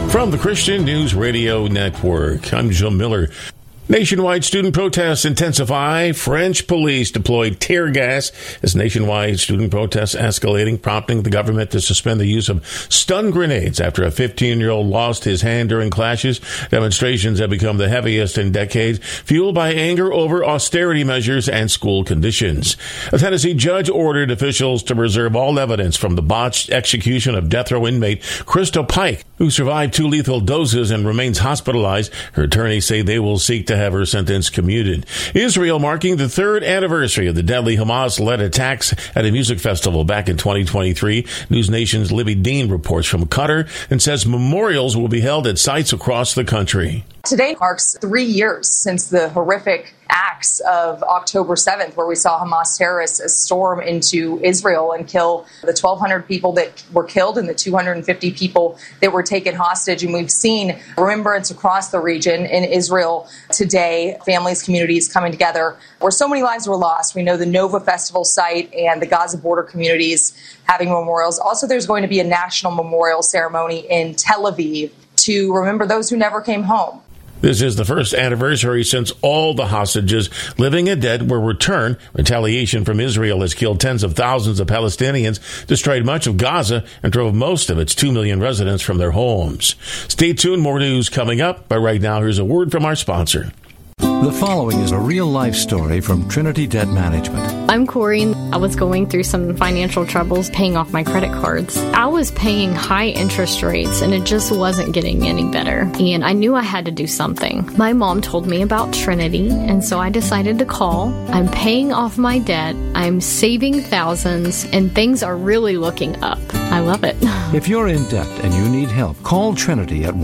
From the Christian News Radio Network, I'm Joe Miller. Nationwide student protests intensify. French police deployed tear gas as nationwide student protests escalating, prompting the government to suspend the use of stun grenades after a 15-year-old lost his hand during clashes. Demonstrations have become the heaviest in decades, fueled by anger over austerity measures and school conditions. A Tennessee judge ordered officials to preserve all evidence from the botched execution of death row inmate Crystal Pike, who survived 2 lethal doses and remains hospitalized. Her attorneys say they will seek to have her sentence commuted. Israel marking the 3rd anniversary of the deadly Hamas-led attacks at a music festival back in 2023. News Nation's Libby Dean reports from Qatar and says memorials will be held at sites across the country. Today marks 3 years since the horrific acts of October 7th, where we saw Hamas terrorists storm into Israel and kill the 1,200 people that were killed and the 250 people that were taken hostage. And we've seen remembrance across the region in Israel today, families, communities coming together where so many lives were lost. We know the Nova Festival site and the Gaza border communities having memorials. Also, there's going to be a national memorial ceremony in Tel Aviv to remember those who never came home. This is the first anniversary since all the hostages, living and dead, were returned. Retaliation from Israel has killed tens of thousands of Palestinians, destroyed much of Gaza, and drove most of its 2 million residents from their homes. Stay tuned, more news coming up. But right now, here's a word from our sponsor. The following is a real-life story from Trinity Debt Management. I'm Corey. I was going through some financial troubles paying off my credit cards. I was paying high interest rates, and it just wasn't getting any better. And I knew I had to do something. My mom told me about Trinity, and so I decided to call. I'm paying off my debt. I'm saving thousands, and things are really looking up. I love it. If you're in debt and you need help, call Trinity at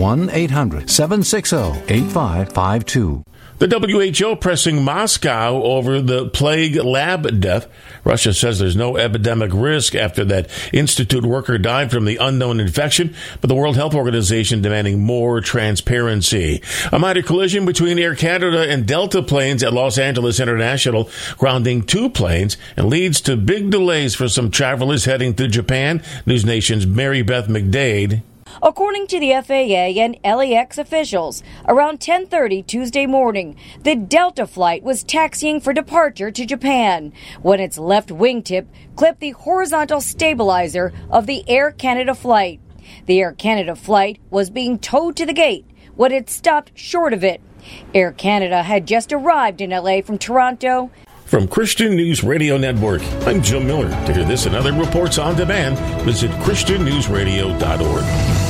1-800-760-8552. The WHO pressing Moscow over the plague lab death. Russia says there's no epidemic risk after that institute worker died from the unknown infection, but the World Health Organization demanding more transparency. A minor collision between Air Canada and Delta planes at Los Angeles International, grounding 2 planes, and leads to big delays for some travelers heading to Japan. News Nation's Mary Beth McDade. According to the FAA and LAX officials, around 10:30 Tuesday morning, the Delta flight was taxiing for departure to Japan when its left wingtip clipped the horizontal stabilizer of the Air Canada flight. The Air Canada flight was being towed to the gate when it stopped short of it. Air Canada had just arrived in LA from Toronto. From Christian News Radio Network, I'm Joe Miller. To hear this and other reports on demand, visit ChristianNewsRadio.org.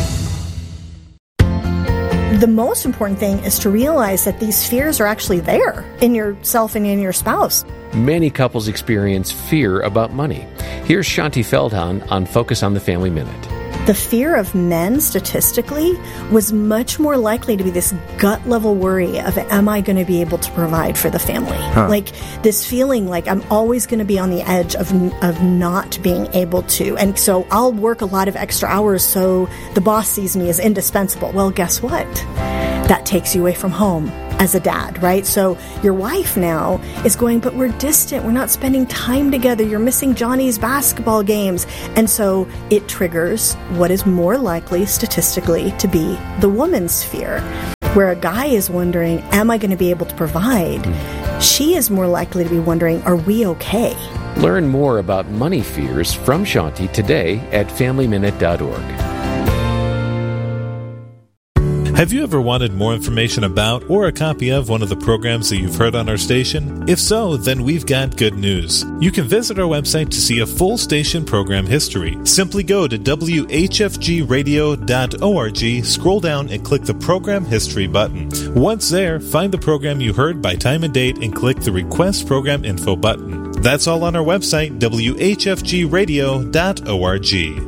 The most important thing is to realize that these fears are actually there in yourself and in your spouse. Many couples experience fear about money. Here's Shanti Feldhahn on Focus on the Family Minute. The fear of men, statistically, was much more likely to be this gut-level worry of, am I going to be able to provide for the family? Like this feeling like I'm always going to be on the edge of not being able to. And so I'll work a lot of extra hours so the boss sees me as indispensable. Well, guess what? That takes you away from home as a dad, right? So your wife now is going, but we're distant. We're not spending time together. You're missing Johnny's basketball games. And so it triggers what is more likely statistically to be the woman's fear. Where a guy is wondering, am I going to be able to provide? She is more likely to be wondering, are we okay? Learn more about money fears from Shanti today at FamilyMinute.org. Have you ever wanted more information about or a copy of one of the programs that you've heard on our station? If so, then we've got good news. You can visit our website to see a full station program history. Simply go to whfgradio.org, scroll down and click the Program History button. Once there, find the program you heard by time and date and click the Request Program Info button. That's all on our website, whfgradio.org.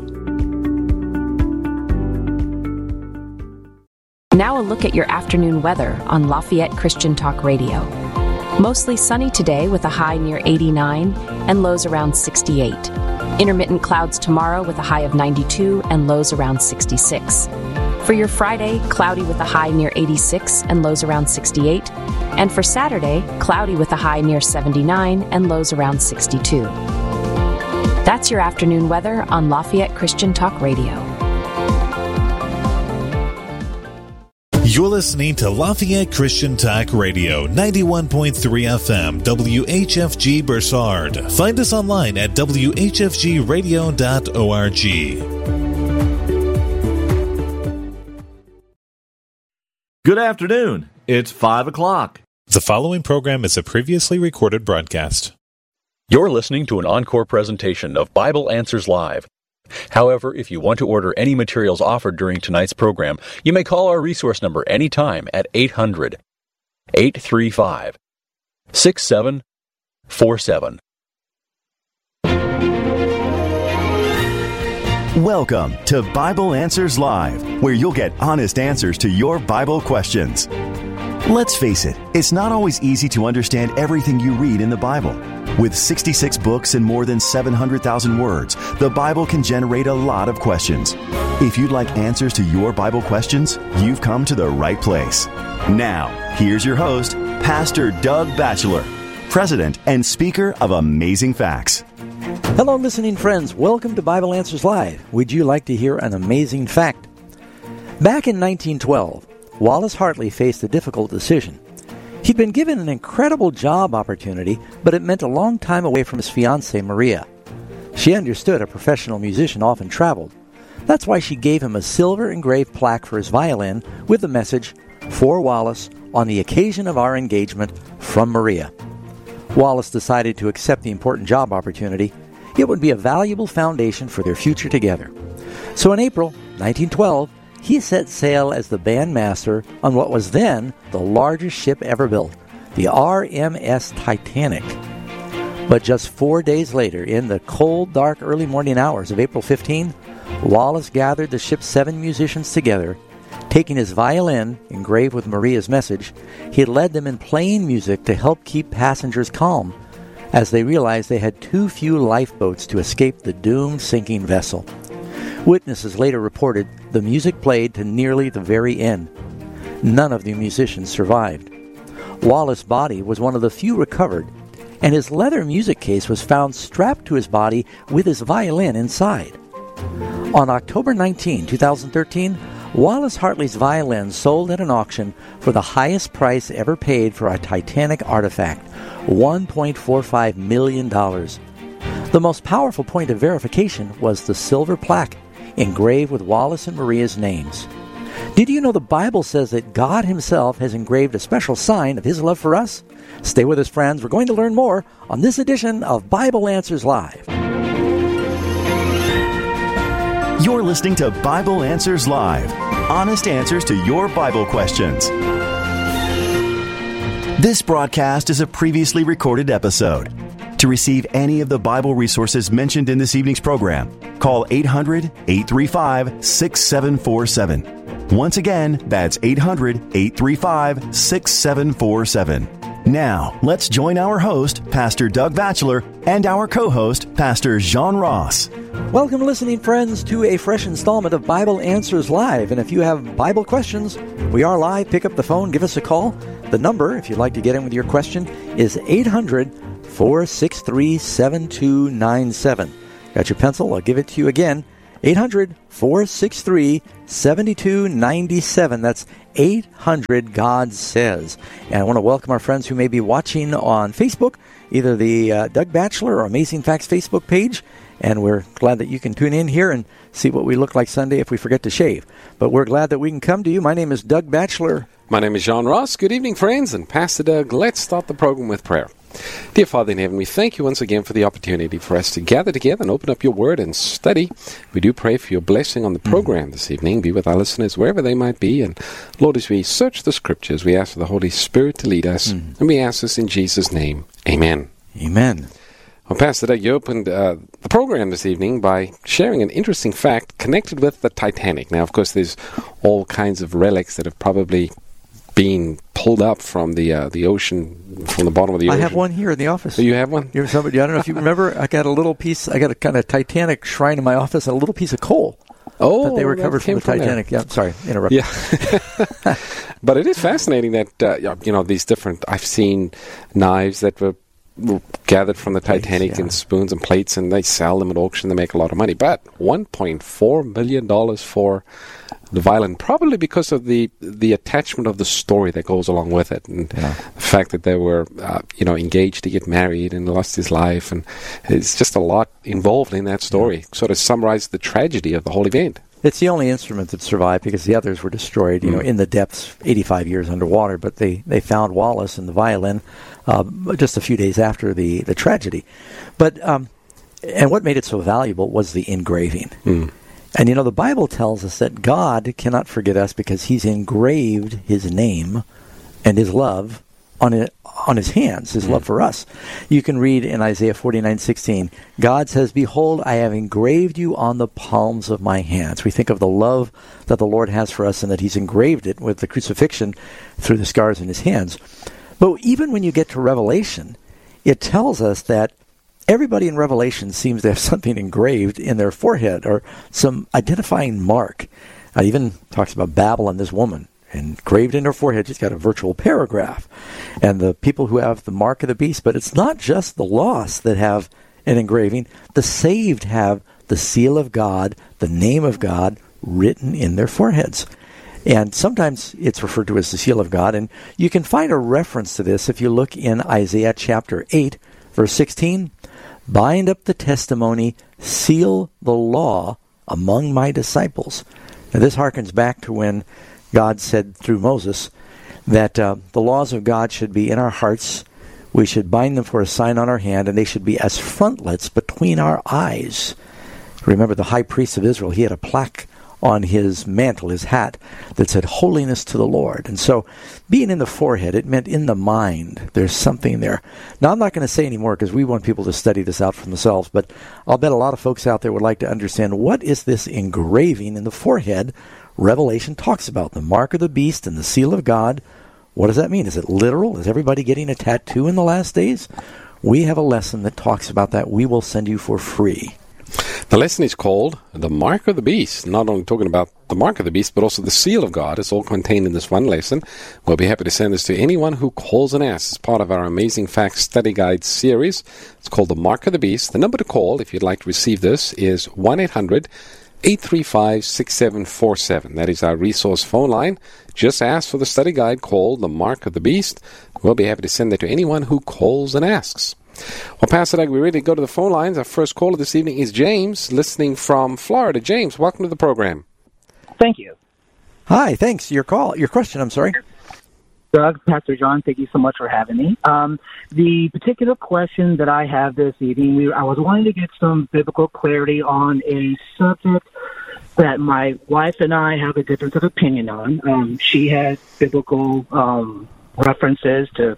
Now a look at your afternoon weather on Lafayette Christian Talk Radio. Mostly sunny today with a high near 89 and lows around 68. Intermittent clouds tomorrow with a high of 92 and lows around 66. For your Friday, cloudy with a high near 86 and lows around 68. And for Saturday, cloudy with a high near 79 and lows around 62. That's your afternoon weather on Lafayette Christian Talk Radio. You're listening to Lafayette Christian Talk Radio, 91.3 FM, WHFG Bursard. Find us online at whfgradio.org. Good afternoon. It's 5 o'clock. The following program is a previously recorded broadcast. You're listening to an encore presentation of Bible Answers Live. However, if you want to order any materials offered during tonight's program, you may call our resource number anytime at 800-835-6747. Welcome to Bible Answers Live, where you'll get honest answers to your Bible questions. Let's face it, it's not always easy to understand everything you read in the Bible. With 66 books and more than 700,000 words, the Bible can generate a lot of questions. If you'd like answers to your Bible questions, you've come to the right place. Now, here's your host, Pastor Doug Batchelor, President and Speaker of Amazing Facts. Hello, listening friends. Welcome to Bible Answers Live. Would you like to hear an amazing fact? Back in 1912, Wallace Hartley faced a difficult decision. He'd been given an incredible job opportunity, but it meant a long time away from his fiancée, Maria. She understood a professional musician often traveled. That's why she gave him a silver-engraved plaque for his violin with the message, "For Wallace, on the occasion of our engagement, from Maria." Wallace decided to accept the important job opportunity. It would be a valuable foundation for their future together. So in April 1912, he set sail as the bandmaster on what was then the largest ship ever built, the RMS Titanic. But just 4 days later, in the cold, dark, early morning hours of April 15, Wallace gathered the ship's 7 musicians together. Taking his violin, engraved with Maria's message, he led them in playing music to help keep passengers calm as they realized they had too few lifeboats to escape the doomed sinking vessel. Witnesses later reported the music played to nearly the very end. None of the musicians survived. Wallace's body was one of the few recovered, and his leather music case was found strapped to his body with his violin inside. On October 19, 2013, Wallace Hartley's violin sold at an auction for the highest price ever paid for a Titanic artifact, $1.45 million. The most powerful point of verification was the silver plaque engraved with Wallace and Maria's names. Did you know the Bible says that God himself has engraved a special sign of his love for us? Stay with us, friends. We're going to learn more on this edition of Bible Answers Live. You're listening to Bible Answers Live, honest answers to your Bible questions. This broadcast is a previously recorded episode. To receive any of the Bible resources mentioned in this evening's program, call 800-835-6747. Once again, that's 800-835-6747. Now, let's join our host, Pastor Doug Batchelor, and our co-host, Pastor Jean Ross. Welcome, listening friends, to a fresh installment of Bible Answers Live. And if you have Bible questions, we are live. Pick up the phone, give us a call. The number, if you'd like to get in with your question, is 800-463-7297. Got your pencil? I'll give it to you again. 800-463-7297. That's 800 God Says. And I want to welcome our friends who may be watching on Facebook, either the Doug Batchelor or Amazing Facts Facebook page. And we're glad that you can tune in here and see what we look like Sunday if we forget to shave. But we're glad that we can come to you. My name is Doug Batchelor. My name is Jean Ross. Good evening, friends. And Pastor Doug, let's start the program with prayer. Dear Father in heaven, we thank you once again for the opportunity for us to gather together and open up your word and study. We do pray for your blessing on the program this evening. Be with our listeners wherever they might be. And Lord, as we search the scriptures, we ask for the Holy Spirit to lead us. And we ask this in Jesus' name. Amen. Amen. Well, Pastor Doug, you opened the program this evening by sharing an interesting fact connected with the Titanic. Now, of course, there's all kinds of relics that have probably been pulled up from the ocean, from the bottom of the ocean. I have one here in the office. So you have one? I don't know if you remember, I got a kind of Titanic shrine in my office, and a little piece of coal. Oh, that they recovered from the Titanic. Yeah, sorry, interrupt. Yeah. But it is fascinating that, these different, I've seen knives that were gathered from the Titanic and spoons and plates, and they sell them at auction. They make a lot of money. But $1.4 million for the violin, probably because of the attachment of the story that goes along with it, and the fact that they were, engaged to get married and lost his life, and it's just a lot involved in that story. Sort of summarizes the tragedy of the whole event. It's the only instrument that survived because the others were destroyed, in the depths, 85 years underwater. But they found Wallace and the violin just a few days after the tragedy. But and what made it so valuable was the engraving. And, the Bible tells us that God cannot forget us because he's engraved his name and his love on his hands, his love for us. You can read in Isaiah 49:16, God says, "Behold, I have engraved you on the palms of my hands." We think of the love that the Lord has for us and that he's engraved it with the crucifixion through the scars in his hands. But even when you get to Revelation, it tells us that everybody in Revelation seems to have something engraved in their forehead or some identifying mark. It even talks about Babylon, this woman, engraved in her forehead. She's got a virtual paragraph. And the people who have the mark of the beast. But it's not just the lost that have an engraving. The saved have the seal of God, the name of God, written in their foreheads. And sometimes it's referred to as the seal of God. And you can find a reference to this if you look in Isaiah chapter 8, verse 16. Bind up the testimony, seal the law among my disciples. Now this harkens back to when God said through Moses that the laws of God should be in our hearts. We should bind them for a sign on our hand, and they should be as frontlets between our eyes. Remember the high priest of Israel, he had a plaque on his mantle, his hat, that said holiness to the Lord. And so being in the forehead, it meant in the mind. There's something there. Now, I'm not going to say any more because we want people to study this out for themselves, but I'll bet a lot of folks out there would like to understand what is this engraving in the forehead Revelation talks about, the mark of the beast and the seal of God. What does that mean? Is it literal? Is everybody getting a tattoo in the last days? We have a lesson that talks about that. We will send you for free. The lesson is called The Mark of the Beast. Not only talking about the mark of the beast, but also the seal of God. It's all contained in this one lesson. We'll be happy to send this to anyone who calls and asks. It's part of our Amazing Facts Study Guide series. It's called The Mark of the Beast. The number to call, if you'd like to receive this, is 1-800-835-6747. That is our resource phone line. Just ask for the study guide called The Mark of the Beast. We'll be happy to send that to anyone who calls and asks. Well, Pastor Doug, we're ready to go to the phone lines. Our first caller this evening is James, listening from Florida. James, welcome to the program. Thank you. Hi, thanks. Your question, I'm sorry. Doug, Pastor John, thank you so much for having me. The particular question that I have this evening, I was wanting to get some biblical clarity on a subject that my wife and I have a difference of opinion on. She has biblical references to,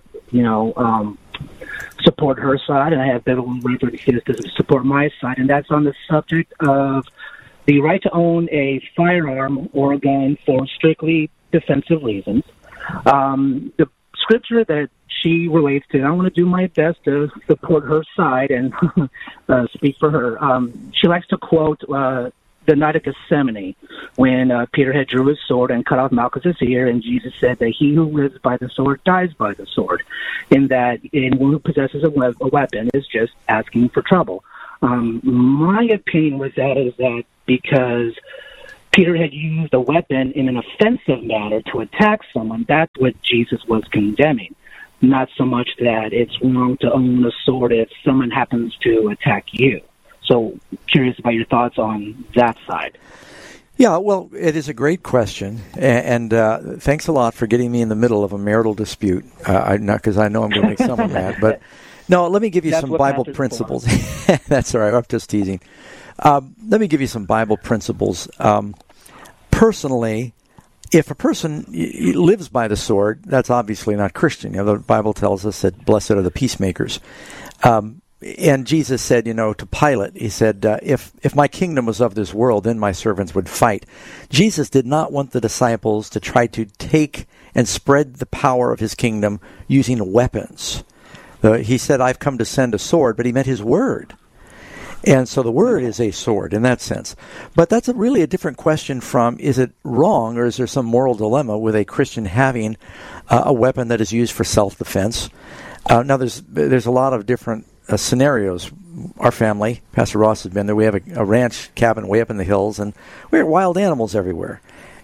support her side, and I have biblical references to support my side, and that's on the subject of the right to own a firearm or a gun for strictly defensive reasons. The scripture that she relates to, I want to do my best to support her side and speak for her. She likes to quote the night of Gethsemane, when Peter had drew his sword and cut off Malchus's ear, and Jesus said that he who lives by the sword dies by the sword, in that anyone who possesses a weapon is just asking for trouble. My opinion with that is that because Peter had used a weapon in an offensive manner to attack someone, that's what Jesus was condemning. Not so much that it's wrong to own a sword if someone happens to attack you. So curious about your thoughts on that side. Yeah, well, it is a great question, and thanks a lot for getting me in the middle of a marital dispute. Not because I know I'm going to make someone mad, but no, let me give you some Bible principles. That's all right, I'm just teasing. Let me give you some Bible principles. Personally, if a person lives by the sword, that's obviously not Christian. The Bible tells us that blessed are the peacemakers. And Jesus said, to Pilate, he said, if my kingdom was of this world, then my servants would fight. Jesus did not want the disciples to try to take and spread the power of his kingdom using weapons. He said, I've come to send a sword, but he meant his word. And so the word is a sword in that sense. But that's really a different question from, is it wrong or is there some moral dilemma with a Christian having a weapon that is used for self-defense? Now, there's a lot of different scenarios. Our family, Pastor Ross has been there. We have a ranch cabin way up in the hills, and we have wild animals everywhere.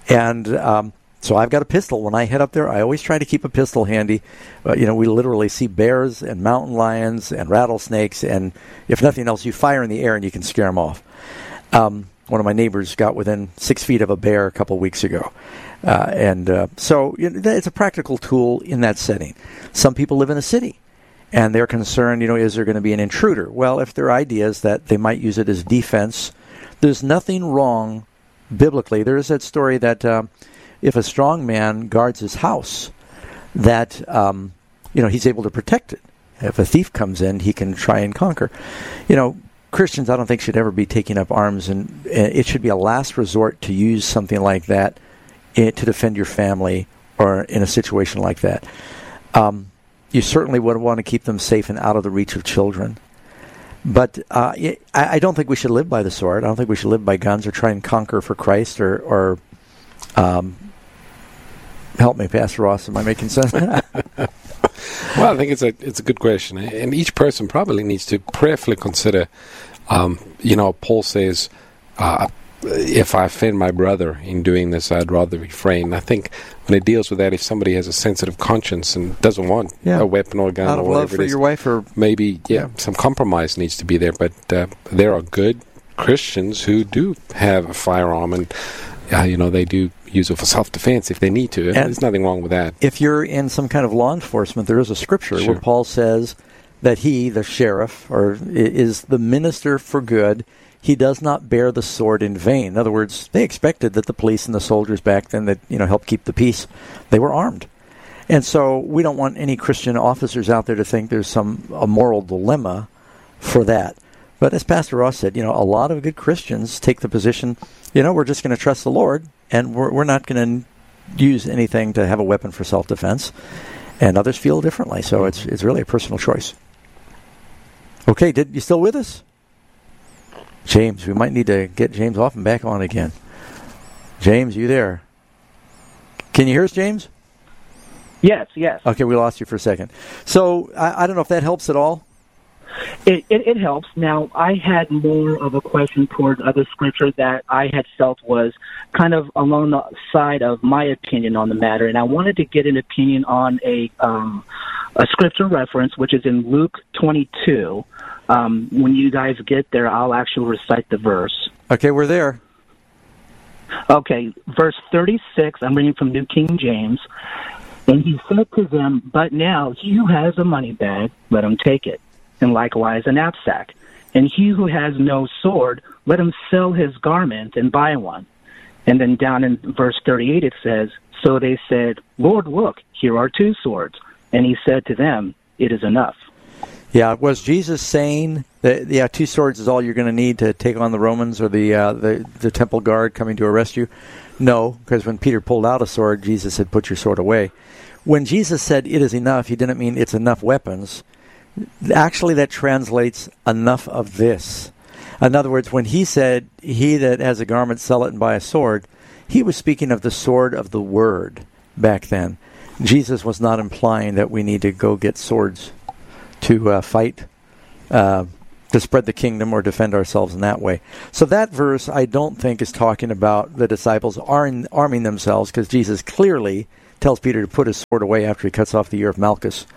And so I've got a pistol. When I head up there, I always try to keep a pistol handy. We literally see bears and mountain lions and rattlesnakes, and if nothing else, you fire in the air and you can scare them off. One of my neighbors got within 6 feet of a bear a couple weeks ago. So it's a practical tool in that setting. Some people live in a city, and they're concerned, is there going to be an intruder? Well, if their idea is that they might use it as defense, there's nothing wrong biblically. There is that story that if a strong man guards his house, that he's able to protect it. If a thief comes in, he can try and conquer. Christians, I don't think, should ever be taking up arms, and it should be a last resort to use something like that to defend your family or in a situation like that. You certainly would want to keep them safe and out of the reach of children. But I don't think we should live by the sword. I don't think we should live by guns or try and conquer for Christ or help me, Pastor Ross. Am I making sense? Well, I think it's a good question, and each person probably needs to prayerfully consider. Paul says, "If I offend my brother in doing this, I'd rather refrain." I think when it deals with that, if somebody has a sensitive conscience and doesn't want a weapon or a gun out of or love whatever for it is, your wife, or maybe some compromise needs to be there. But there are good Christians who do have a firearm, and they do use it for self-defense if they need to. And there's nothing wrong with that. If you're in some kind of law enforcement, there is a scripture where Paul says that he, the sheriff, is the minister for good. He does not bear the sword in vain. In other words, they expected that the police and the soldiers back then that helped keep the peace, they were armed. And so we don't want any Christian officers out there to think there's a moral dilemma for that. But as Pastor Ross said, a lot of good Christians take the position, we're just going to trust the Lord, and we're not going to use anything to have a weapon for self-defense. And others feel differently, so it's really a personal choice. Okay, you still with us? James, we might need to get James off and back on again. James, you there? Can you hear us, James? Yes. Okay, we lost you for a second. So I don't know if that helps at all. It helps. Now, I had more of a question towards other scripture that I had felt was kind of along the side of my opinion on the matter, and I wanted to get an opinion on a scripture reference, which is in Luke 22. When you guys get there, I'll actually recite the verse. Okay, we're there. Okay, verse 36, I'm reading from New King James. And he said to them, "But now he who has a money bag, let him take it, and likewise a knapsack. And he who has no sword, let him sell his garment and buy one." And then down in verse 38 it says, "So they said, 'Lord, look, here are 2 swords.' And he said to them, 'It is enough.'" Yeah, was Jesus saying that 2 swords is all you're going to need to take on the Romans or the temple guard coming to arrest you? No, because when Peter pulled out a sword, Jesus said, "Put your sword away." When Jesus said, "It is enough," he didn't mean it's enough weapons. Actually, that translates enough of this. In other words, when he said, "He that has a garment, sell it and buy a sword," he was speaking of the sword of the word back then. Jesus was not implying that we need to go get swords to fight, to spread the kingdom or defend ourselves in that way. So that verse, I don't think, is talking about the disciples arming themselves, because Jesus clearly tells Peter to put his sword away after he cuts off the ear of Malchus.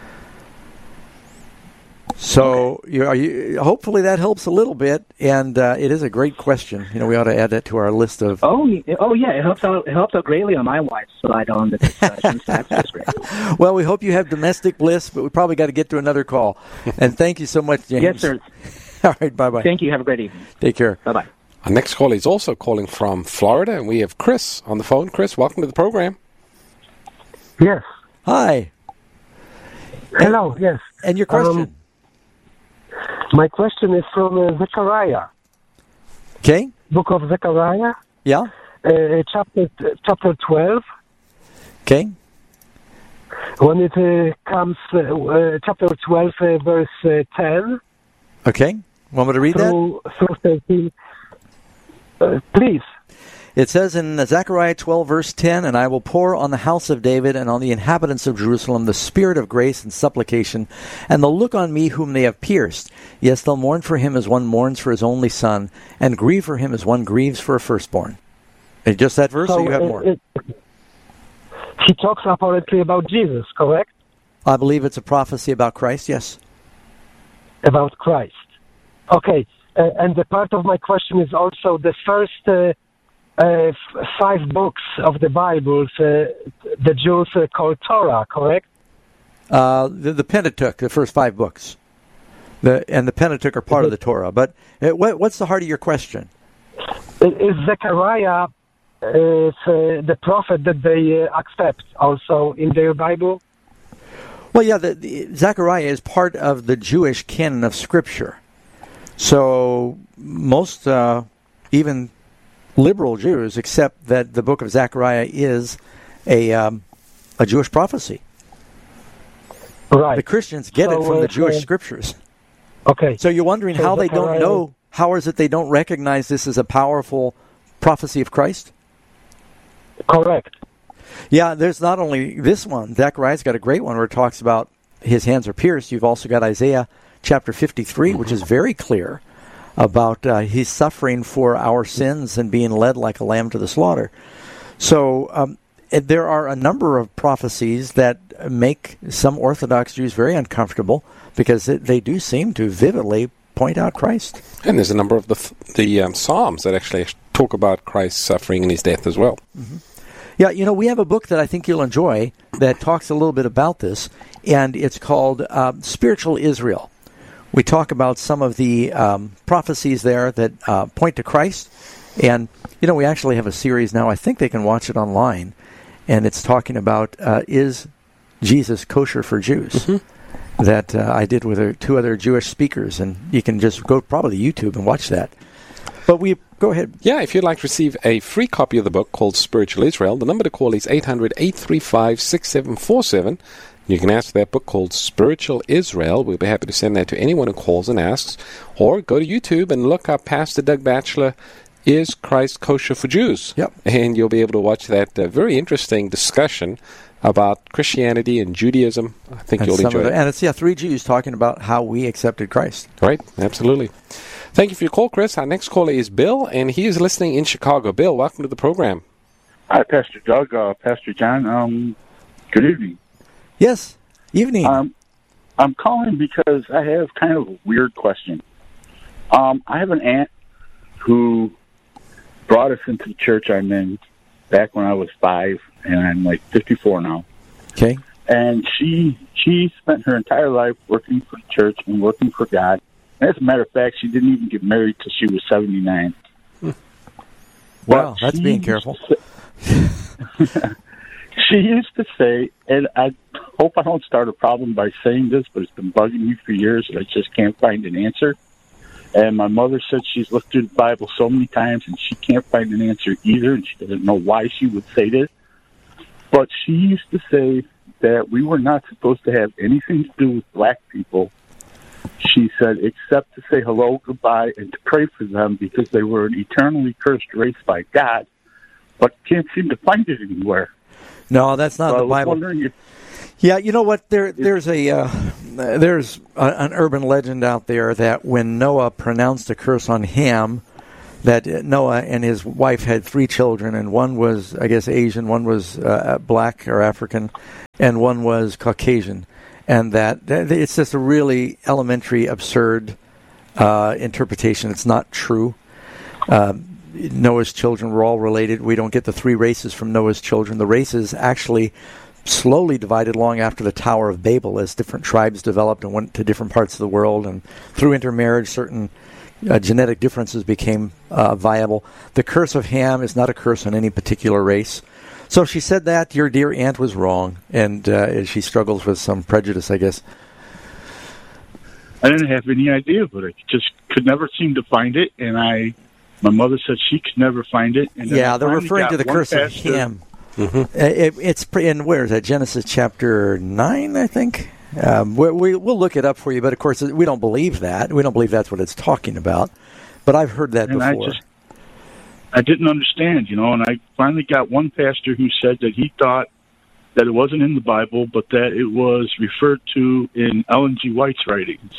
So hopefully that helps a little bit, and it is a great question. We ought to add that to our list of... Oh yeah, it helps out greatly on my wife's side on the discussion. That's great. Well, we hope you have domestic bliss, but we probably got to get to another call. And thank you so much, James. Yes, sir. All right, bye-bye. Thank you. Have a great evening. Take care. Bye-bye. Our next call is also calling from Florida, and we have Chris on the phone. Chris, welcome to the program. Yes. Hi. Hello, yes. And your question? My question is from Zechariah. Okay. Book of Zechariah. Yeah. Chapter 12. Okay. When it comes, chapter 12, verse 10. Okay. Want me to read through 13. Please. It says in Zechariah 12, verse 10, "And I will pour on the house of David and on the inhabitants of Jerusalem the spirit of grace and supplication, and they'll look on me whom they have pierced. Yes, they'll mourn for him as one mourns for his only son, and grieve for him as one grieves for a firstborn." Just that verse, or you have more? He talks apparently about Jesus, correct? I believe it's a prophecy about Christ, yes. About Christ. Okay, and the part of my question is also the first 5 books of the Bible, the Jews call Torah, correct? The Pentateuch, the first 5 books. And the Pentateuch are part of the Torah. But what's the heart of your question? Is Zechariah the prophet that they accept also in their Bible? Well, yeah, Zechariah is part of the Jewish canon of Scripture. So most, even liberal Jews, accept that the book of Zechariah is a Jewish prophecy. Right. The Christians get it from the Jewish Scriptures. Okay. So you're wondering how they don't know, how is it they don't recognize this as a powerful prophecy of Christ? Correct. Yeah, there's not only this one. Zechariah's got a great one where it talks about his hands are pierced. You've also got Isaiah chapter 53, which is very clear about he's suffering for our sins and being led like a lamb to the slaughter. So there are a number of prophecies that make some Orthodox Jews very uncomfortable because they do seem to vividly point out Christ. And there's a number of the Psalms that actually talk about Christ's suffering and his death as well. Mm-hmm. Yeah, we have a book that I think you'll enjoy that talks a little bit about this, and it's called Spiritual Israel. We talk about some of the prophecies there that point to Christ, and, we actually have a series now. I think they can watch it online, and it's talking about is Jesus kosher for Jews? Mm-hmm. That I did with 2 other Jewish speakers, and you can just go probably to YouTube and watch that. But go ahead. Yeah, if you'd like to receive a free copy of the book called Spiritual Israel, the number to call is 800-835-6747. You can ask for that book called Spiritual Israel. We'll be happy to send that to anyone who calls and asks. Or go to YouTube and look up Pastor Doug Batchelor, Is Christ Kosher for Jews? Yep. And you'll be able to watch that very interesting discussion about Christianity and Judaism. I think you'll enjoy it. And it's 3 Jews talking about how we accepted Christ. Right, absolutely. Thank you for your call, Chris. Our next caller is Bill, and he is listening in Chicago. Bill, welcome to the program. Hi, Pastor Doug, Pastor John. Good evening. Yes, evening. I'm calling because I have kind of a weird question. I have an aunt who brought us into the church I'm in back when I was 5, and I'm like 54 now. Okay. And she spent her entire life working for the church and working for God. As a matter of fact, she didn't even get married till she was 79. Wow, that's being careful. She used to say, and I hope I don't start a problem by saying this, but it's been bugging me for years, and I just can't find an answer. And my mother said she's looked through the Bible so many times, and she can't find an answer either, and she doesn't know why she would say this. But she used to say that we were not supposed to have anything to do with black people. She said, except to say hello, goodbye, and to pray for them because they were an eternally cursed race by God, but can't seem to find it anywhere. No, that's not the Bible. Yeah, you know what? There's an urban legend out there that when Noah pronounced a curse on Ham, that Noah and his wife had 3 children, and one was, I guess, Asian, one was black or African, and one was Caucasian. And that it's just a really elementary, absurd interpretation. It's not true. Noah's children were all related. We don't get the 3 races from Noah's children. The races actually slowly divided long after the Tower of Babel as different tribes developed and went to different parts of the world. And through intermarriage, certain genetic differences became viable. The curse of Ham is not a curse on any particular race. So she said that your dear aunt was wrong, and she struggles with some prejudice, I guess. I didn't have any idea, but I just could never seem to find it, and my mother said she could never find it. And yeah, they're referring to the curse of Ham. Mm-hmm. It's in, where is that? Genesis chapter 9, I think. We'll look it up for you, but of course we don't believe that. We don't believe that's what it's talking about. But I've heard that before. I didn't understand, and I finally got one pastor who said that he thought that it wasn't in the Bible, but that it was referred to in Ellen G. White's writings.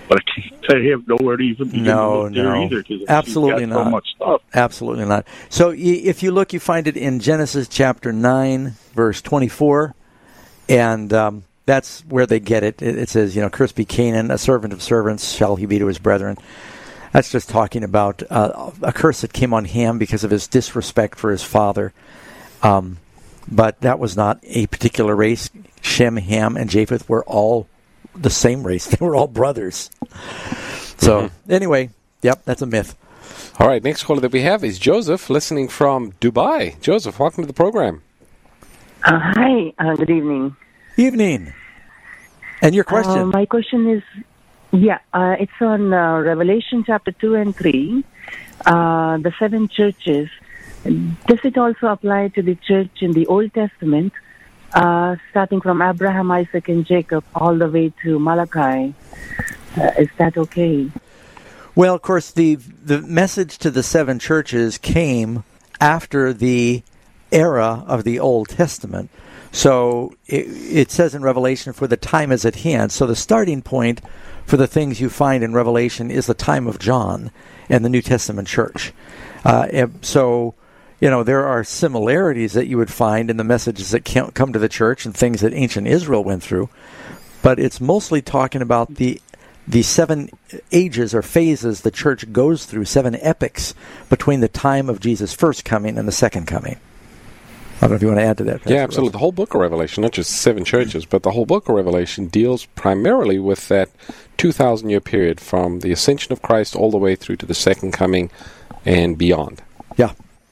but I have nowhere to even begin to look there either. Absolutely she's got not. So much stuff. Absolutely not. So if you look, you find it in Genesis chapter 9, verse 24, and that's where they get it. It says, cursed be Canaan, a servant of servants shall he be to his brethren. That's just talking about a curse that came on Ham because of his disrespect for his father. But that was not a particular race. Shem, Ham, and Japheth were all the same race. They were all brothers. So, anyway, yep, that's a myth. All right, next caller that we have is Joseph, listening from Dubai. Joseph, welcome to the program. Hi, good evening. Evening. And your question? My question is, it's on Revelation chapter 2 and 3, the 7 churches. Does it also apply to the church in the Old Testament, starting from Abraham, Isaac, and Jacob, all the way to Malachi? Is that okay? Well, of course, the message to the 7 churches came after the era of the Old Testament. So it says in Revelation, for the time is at hand. So the starting point for the things you find in Revelation is the time of John and the New Testament church. So, there are similarities that you would find in the messages that come to the church and things that ancient Israel went through. But it's mostly talking about the 7 ages or phases the church goes through, 7 epochs between the time of Jesus' first coming and the second coming. I don't know if you want to add to that. Yeah, absolutely. The whole book of Revelation, not just 7 churches, but the whole book of Revelation deals primarily with that 2,000-year period from the ascension of Christ all the way through to the second coming and beyond. Yeah.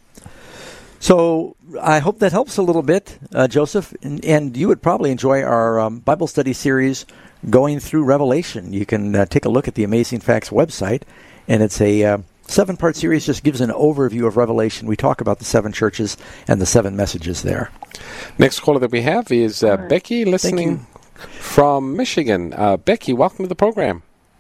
So I hope that helps a little bit, Joseph. And you would probably enjoy our Bible study series going through Revelation. You can take a look at the Amazing Facts website, and it's a 7-part series, just gives an overview of Revelation. We talk about the 7 churches and the 7 messages there. Next caller that we have is Becky, listening from Michigan. Becky, welcome to the program.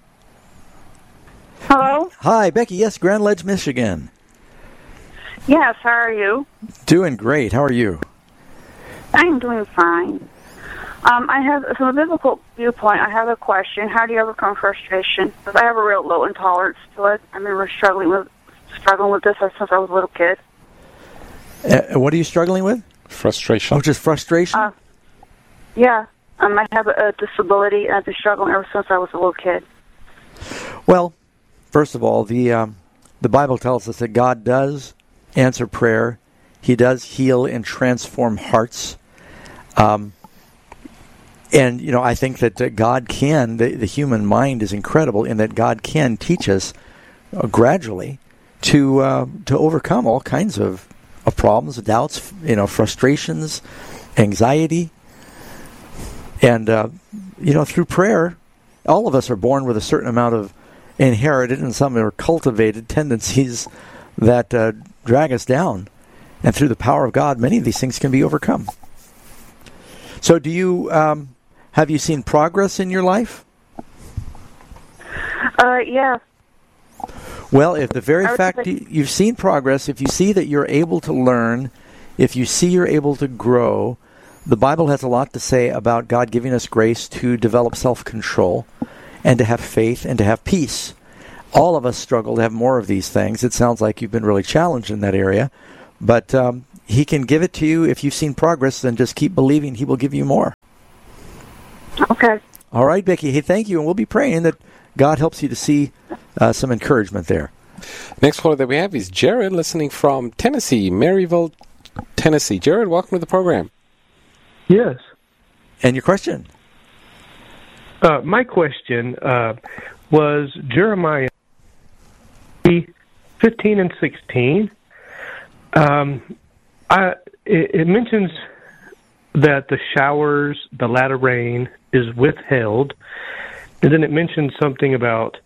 Hello? Hi, Becky. Yes, Grand Ledge, Michigan. Yes, how are you? Doing great. How are you? I'm doing fine. I have, from a biblical viewpoint, I have a question. How do you overcome frustration? Because I have a real low intolerance to it. I remember struggling with this since I was a little kid. What are you struggling with? Frustration. Oh, just frustration? Yeah. I have a disability, and I've been struggling ever since I was a little kid. Well, first of all, the Bible tells us that God does answer prayer. He does heal and transform hearts. And, I think that God can, the human mind is incredible in that God can teach us gradually to overcome all kinds of problems, doubts, frustrations, anxiety. And, through prayer, all of us are born with a certain amount of inherited and some are cultivated tendencies that drag us down. And through the power of God, many of these things can be overcome. So do you... have you seen progress in your life? Yeah. Well, if the very fact you've seen progress, if you see that you're able to learn, if you see you're able to grow, the Bible has a lot to say about God giving us grace to develop self-control and to have faith and to have peace. All of us struggle to have more of these things. It sounds like you've been really challenged in that area, but He can give it to you. If you've seen progress, then just keep believing He will give you more. Okay. All right, Becky. Hey, thank you, and we'll be praying that God helps you to see some encouragement there. Next caller that we have is Jared, listening from Tennessee, Maryville, Tennessee. Jared, welcome to the program. Yes. And your question? My question was Jeremiah 15 and 16. It mentions that the showers, the latter rain, is withheld. And then it mentions something about,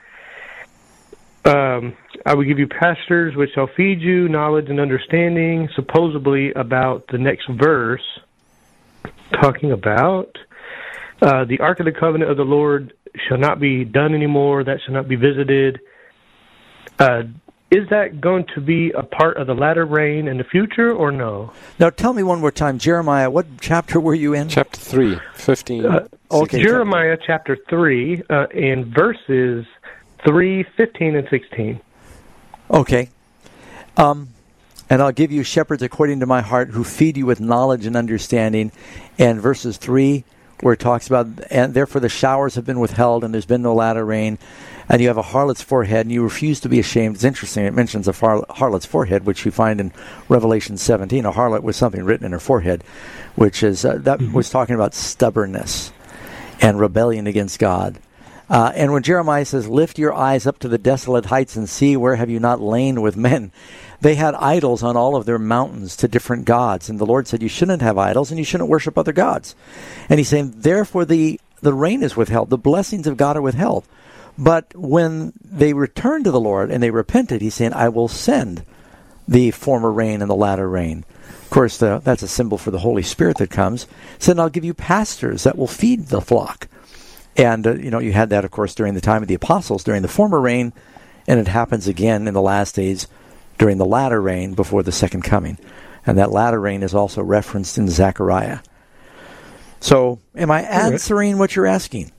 I will give you pastures which shall feed you, knowledge and understanding, supposedly about the next verse, talking about the Ark of the Covenant of the Lord shall not be done anymore, that shall not be visited. is that going to be a part of the latter rain in the future, or no? Now, tell me one more time, Jeremiah, what chapter were you in? Chapter 3, 15. Okay, Jeremiah chapter 3, in verses 3, 15, and 16. Okay. And I'll give you shepherds according to my heart who feed you with knowledge and understanding. And verses 3, where it talks about, and therefore the showers have been withheld and there's been no latter rain. And you have a harlot's forehead and you refuse to be ashamed. It's interesting. It mentions a harlot's forehead, which you find in Revelation 17. A harlot with something written in her forehead, which is, was talking about stubbornness and rebellion against God. And when Jeremiah says, lift your eyes up to the desolate heights and see, where have you not lain with men? They had idols on all of their mountains to different gods. And the Lord said, you shouldn't have idols and you shouldn't worship other gods. And he's saying, therefore the rain is withheld. The blessings of God are withheld. But when they returned to the Lord and they repented, he's saying, I will send the former rain and the latter rain. Of course, that's a symbol for the Holy Spirit that comes. He said, I'll give you pastors that will feed the flock. And, you had that, of course, during the time of the apostles, during the former rain, and it happens again in the last days during the latter rain before the second coming. And that latter rain is also referenced in Zechariah. So, am I answering what you're asking?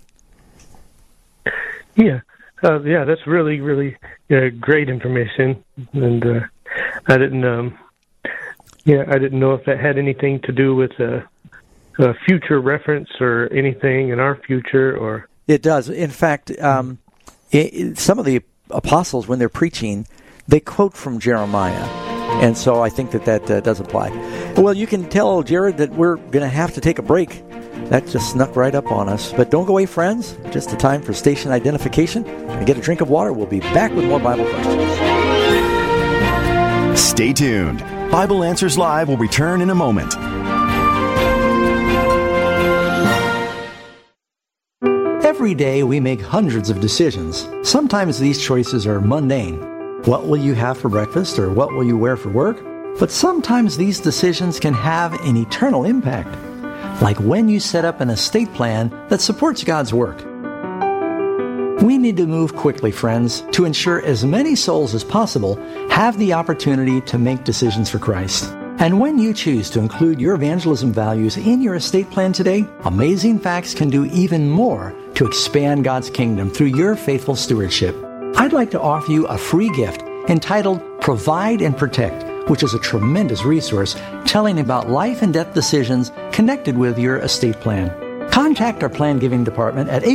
Yeah. That's really, really great information. And I didn't know if that had anything to do with a future reference or anything in our future, or it does. In fact, some of the apostles, when they're preaching, they quote from Jeremiah, and so I think that does apply. Well, you can tell Jared that we're going to have to take a break. That just snuck right up on us. But don't go away, friends. Just a time for station identification and get a drink of water. We'll be back with more Bible questions. Stay tuned. Bible Answers Live will return in a moment. Every day we make hundreds of decisions. Sometimes these choices are mundane. What will you have for breakfast, or what will you wear for work? But sometimes these decisions can have an eternal impact. Like when you set up an estate plan that supports God's work. We need to move quickly, friends, to ensure as many souls as possible have the opportunity to make decisions for Christ. And when you choose to include your evangelism values in your estate plan today, Amazing Facts can do even more to expand God's kingdom through your faithful stewardship. I'd like to offer you a free gift entitled Provide and Protect, which is a tremendous resource telling about life and death decisions connected with your estate plan. Contact our plan giving department at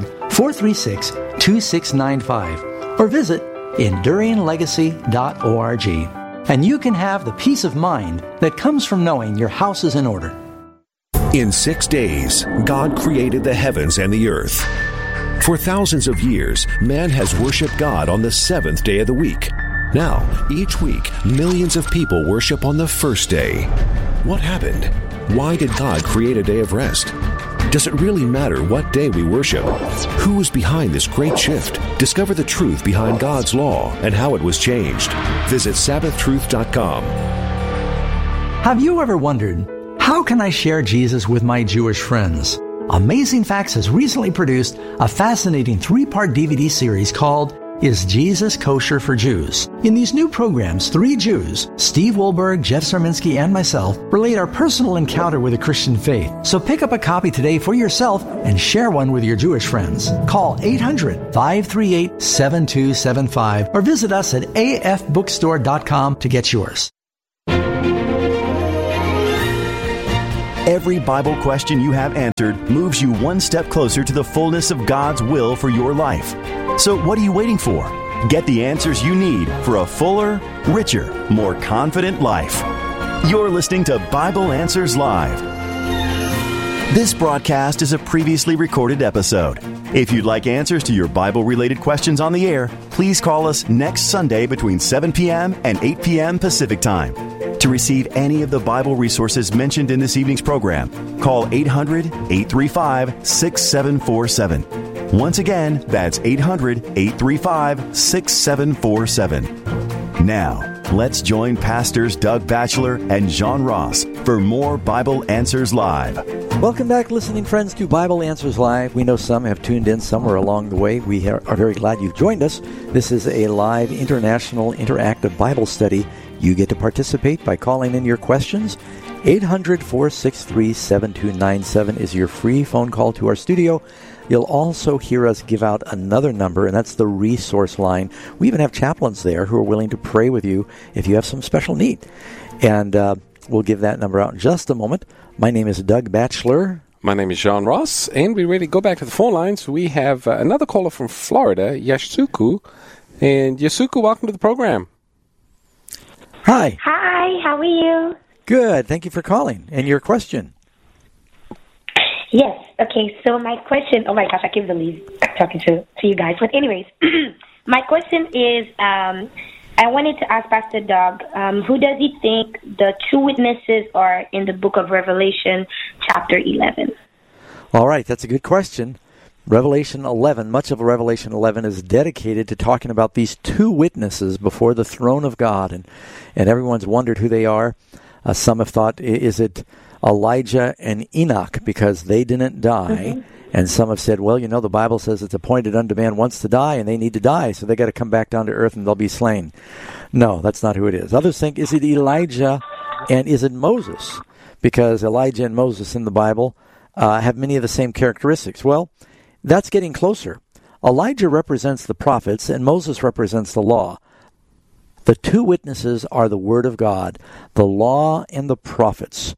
800-436-2695 or visit EnduringLegacy.org. And you can have the peace of mind that comes from knowing your house is in order. In 6 days, God created the heavens and the earth. For thousands of years, man has worshiped God on the seventh day of the week. Now, each week, millions of people worship on the first day. What happened? Why did God create a day of rest? Does it really matter what day we worship? Who is behind this great shift? Discover the truth behind God's law and how it was changed. Visit SabbathTruth.com. Have you ever wondered, how can I share Jesus with my Jewish friends? Amazing Facts has recently produced a fascinating 3-part DVD series called Is Jesus Kosher for Jews? In these new programs, 3 Jews, Steve Wohlberg, Jeff Sarminski, and myself, relate our personal encounter with the Christian faith. So pick up a copy today for yourself and share one with your Jewish friends. Call 800-538-7275 or visit us at afbookstore.com to get yours. Every Bible question you have answered moves you one step closer to the fullness of God's will for your life. So what are you waiting for? Get the answers you need for a fuller, richer, more confident life. You're listening to Bible Answers Live. This broadcast is a previously recorded episode. If you'd like answers to your Bible-related questions on the air, please call us next Sunday between 7 p.m. and 8 p.m. Pacific Time. To receive any of the Bible resources mentioned in this evening's program, call 800-835-6747. Once again, that's 800-835-6747. Now, Let's join Pastors Doug Batchelor and John Ross for more Bible Answers Live. Welcome back, listening friends, to Bible Answers Live. We know some have tuned in somewhere along the way. We are very glad you've joined us. This is a live international interactive Bible study. You get to participate by calling in your questions. 800-463-7297 is your free phone call to our studio. You'll also hear us give out another number, and that's the resource line. We even have chaplains there who are willing to pray with you if you have some special need. And we'll give that number out in just a moment. My name is Doug Batchelor. My name is John Ross, and we're ready to go back to the phone lines. We have another caller from Florida, Yasuku. And Yasuku, welcome to the program. Hi. Hi, how are you? Good. Thank you for calling. And your question? Yes. Okay, so my question, oh my gosh, I can't believe I'm talking to you guys. But anyways, my question is, I wanted to ask Pastor Doug, who does he think the two witnesses are in the book of Revelation, chapter 11? All right, that's a good question. Revelation 11, much of Revelation 11 is dedicated to talking about these two witnesses before the throne of God, and everyone's wondered who they are. Some have thought, is it Elijah and Enoch, because they didn't die? Mm-hmm. And some have said, well, the Bible says it's appointed unto man once to die, and they need to die, so they got to come back down to earth and they'll be slain. No, that's not who it is. Others think, is it Elijah and is it Moses? Because Elijah and Moses in the Bible have many of the same characteristics. Well, that's getting closer. Elijah represents the prophets, and Moses represents the law. The two witnesses are the Word of God, the law and the prophets.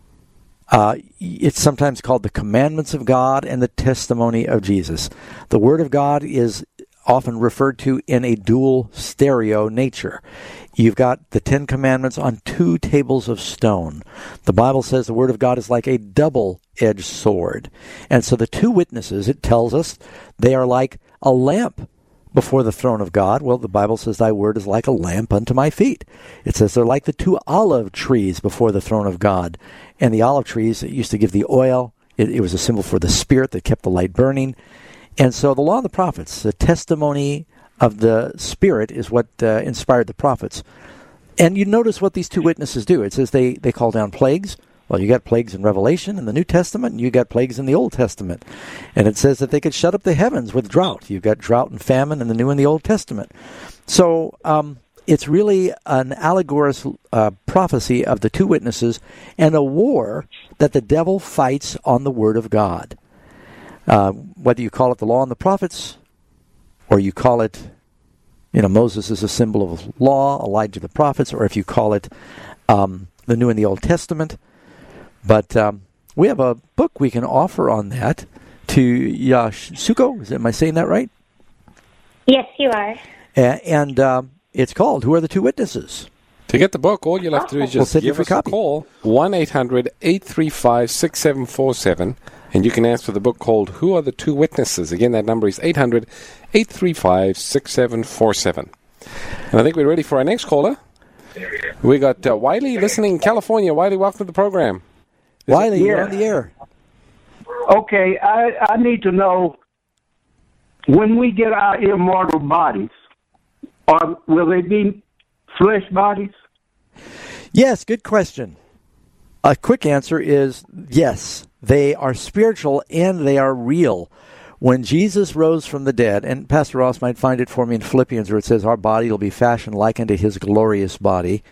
It's sometimes called the commandments of God and the testimony of Jesus. The Word of God is often referred to in a dual stereo nature. You've got the Ten Commandments on two tables of stone. The Bible says the Word of God is like a double-edged sword. And so the two witnesses, it tells us, they are like a lamp before the throne of God. Well, the Bible says thy word is like a lamp unto my feet. It says they're like the two olive trees before the throne of God. And the olive trees, it used to give the oil. It was a symbol for the Spirit that kept the light burning. And so the law of the prophets, the testimony of the Spirit, is what inspired the prophets. And you notice what these two witnesses do. It says they call down plagues. Well, you got plagues in Revelation in the New Testament, and you got plagues in the Old Testament. And it says that they could shut up the heavens with drought. You've got drought and famine in the New and the Old Testament. So it's really an allegorical prophecy of the two witnesses and a war that the devil fights on the Word of God. Whether you call it the law and the prophets, or you call it, Moses is a symbol of law, Elijah the prophets, or if you call it the New and the Old Testament. But we have a book we can offer on that to Yasuko. Am I saying that right? Yes, you are. And it's called Who Are the Two Witnesses? To get the book, all you'll have to do is just give us a call, 1-800-835-6747, and you can ask for the book called Who Are the Two Witnesses? Again, that number is 800-835-6747. And I think we're ready for our next caller. We got Wiley listening in California. Wiley, welcome to the program. Wiley, you're on the air. Okay, I need to know, when we get our immortal bodies, will they be flesh bodies? Yes, good question. A quick answer is yes. They are spiritual and they are real. When Jesus rose from the dead, and Pastor Ross might find it for me in Philippians where it says, our body will be fashioned like unto his glorious body.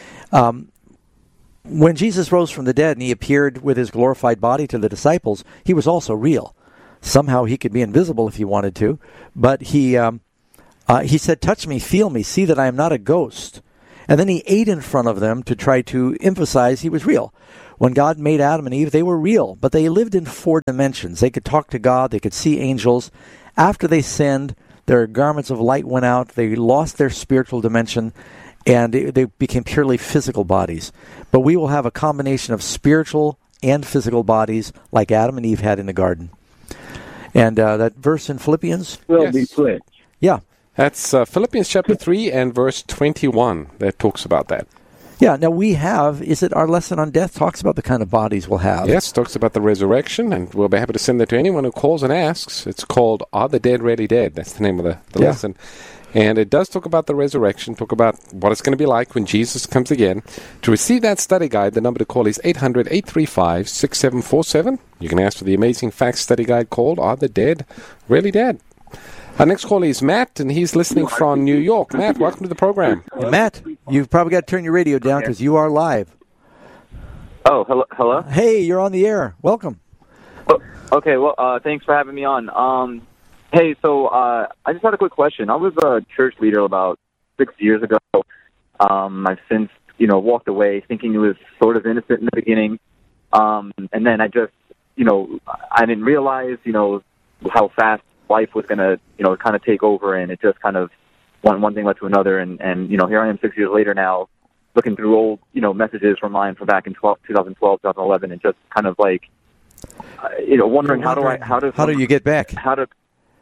When Jesus rose from the dead and he appeared with his glorified body to the disciples, he was also real. Somehow he could be invisible if he wanted to, but he said, touch me, feel me, see that I am not a ghost. And then he ate in front of them to try to emphasize he was real. When God made Adam and Eve, they were real, but they lived in 4 dimensions. They could talk to God, they could see angels. After they sinned, their garments of light went out, they lost their spiritual dimension, and they became purely physical bodies. But we will have a combination of spiritual and physical bodies like Adam and Eve had in the garden. And that verse in Philippians? Will be flesh. Yeah. That's Philippians chapter 3 and verse 21 that talks about that. Yeah, now we have, is it our lesson on death talks about the kind of bodies we'll have? Yes, talks about the resurrection, and we'll be happy to send that to anyone who calls and asks. It's called Are the Dead Really Dead? That's the name of the lesson. And it does talk about the resurrection, talk about what it's going to be like when Jesus comes again. To receive that study guide, the number to call is 800-835-6747. You can ask for the Amazing Facts study guide called Are the Dead Really Dead? Our next caller is Matt, and he's listening from New York. Matt, welcome to the program. Hey, Matt, you've probably got to turn your radio down because you are live. Oh, hello? Hey, you're on the air. Welcome. Oh, okay, well, thanks for having me on. Hey, so I just had a quick question. I was a church leader about 6 years ago. I've since, walked away thinking it was sort of innocent in the beginning. And then I just, I didn't realize, how fast life was going to, kind of take over, and it just kind of one thing led to another. And here I am 6 years later now, looking through old, messages from mine from back in 2012, 2011, and just kind of like, wondering how do you get back? How do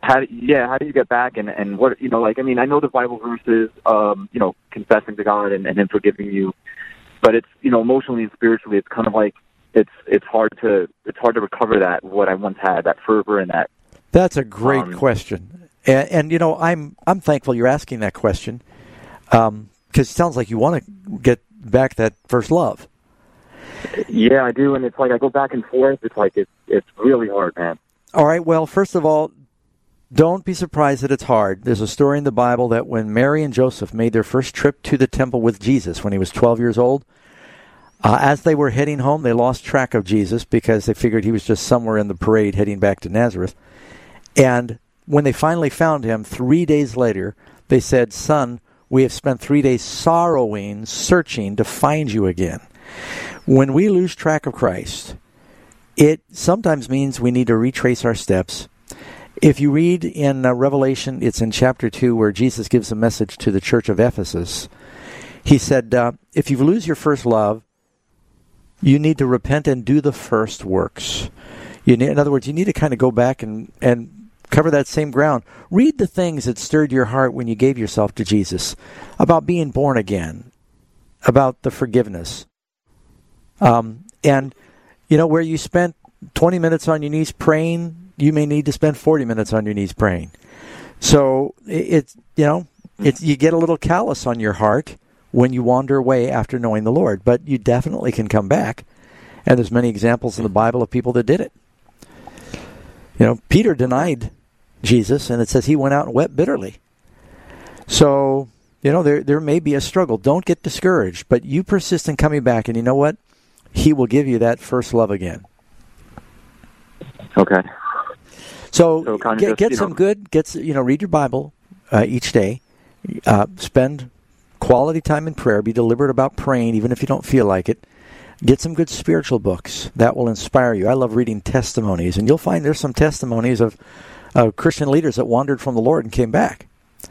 you get back? And what, I know the Bible verses, confessing to God and Him forgiving you, but it's, emotionally and spiritually, it's kind of like, it's hard to recover that, what I once had, that fervor and that. That's a great question. And I'm thankful you're asking that question, because it sounds like you want to get back that first love. Yeah, I do, and it's like I go back and forth. It's like it's really hard, man. All right, well, first of all, don't be surprised that it's hard. There's a story in the Bible that when Mary and Joseph made their first trip to the temple with Jesus when he was 12 years old, as they were heading home, they lost track of Jesus because they figured he was just somewhere in the parade heading back to Nazareth. And when they finally found him 3 days later, they said, "Son, we have spent 3 days sorrowing, searching to find you again." When we lose track of Christ, it sometimes means we need to retrace our steps. If you read in Revelation, it's in chapter 2 where Jesus gives a message to the church of Ephesus. He said, if you lose your first love, you need to repent and do the first works. In other words, you need to kind of go back and cover that same ground. Read the things that stirred your heart when you gave yourself to Jesus, about being born again, about the forgiveness. And, where you spent 20 minutes on your knees praying, you may need to spend 40 minutes on your knees praying. So you get a little callous on your heart when you wander away after knowing the Lord, but you definitely can come back. And there's many examples in the Bible of people that did it. Peter denied Jesus, and it says he went out and wept bitterly. So, there may be a struggle. Don't get discouraged, but you persist in coming back, and you know what? He will give you that first love again. Okay. So get some good. Read your Bible each day. Spend quality time in prayer. Be deliberate about praying, even if you don't feel like it. Get some good spiritual books that will inspire you. I love reading testimonies, and you'll find there's some testimonies of Christian leaders that wandered from the Lord and came back,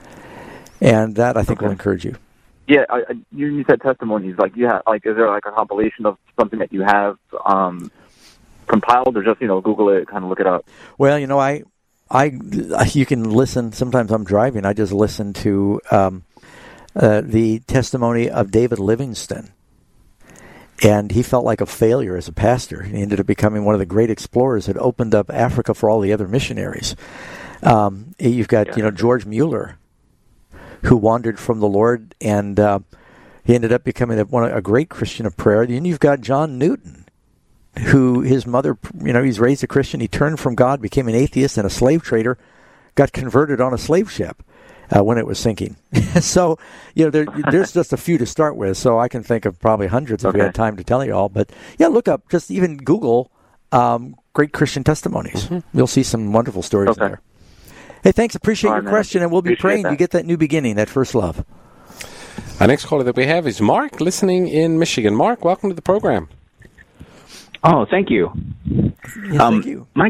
and that I think will encourage you. Yeah, you said testimonies. Is there like a compilation of something that you have compiled, or just Google it, kind of look it up? Well, you can listen. Sometimes I'm driving. I just listen to the testimony of David Livingstone, and he felt like a failure as a pastor. He ended up becoming one of the great explorers that opened up Africa for all the other missionaries. You've got George Mueller, who wandered from the Lord, and he ended up becoming a great Christian of prayer. Then you've got John Newton, who his mother, he's raised a Christian. He turned from God, became an atheist and a slave trader, got converted on a slave ship when it was sinking. So, there's just a few to start with. So I can think of probably hundreds if we had time to tell you all. But yeah, look up, just even Google great Christian testimonies. Mm-hmm. You'll see some wonderful stories there. Hey, thanks. Appreciate your question, and we'll be praying you get that new beginning, that first love. Our next caller that we have is Mark, listening in Michigan. Mark, welcome to the program. Oh, thank you. Yes, thank you. My